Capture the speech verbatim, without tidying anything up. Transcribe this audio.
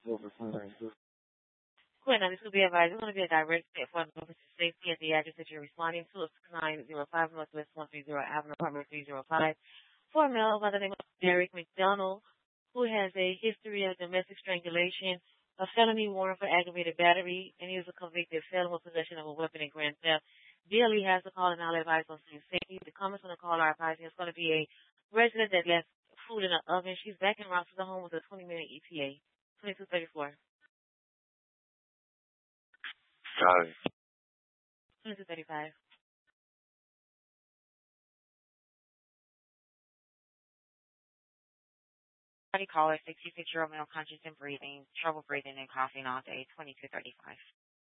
Quinn, now this will be advised. It's going to be a direct step for the officer's safety at the address that you're responding to. It's nine oh five Northwest one thirty Avenue, apartment three oh five. For a male by the name of Derek McDonald, who has a history of domestic strangulation, a felony warrant for aggravated battery, and he is a convicted felon with possession of a weapon and grand theft. D L E has to call and all advice on safety. The comments on the call are advising it's going to be a resident that left food in an oven. She's back in route to the home with a twenty-minute E T A. twenty-two thirty-four. Got it. twenty-two thirty-five. Caller, sixty-six-year-old male conscious and breathing, trouble breathing and coughing all day, twenty-two thirty-five.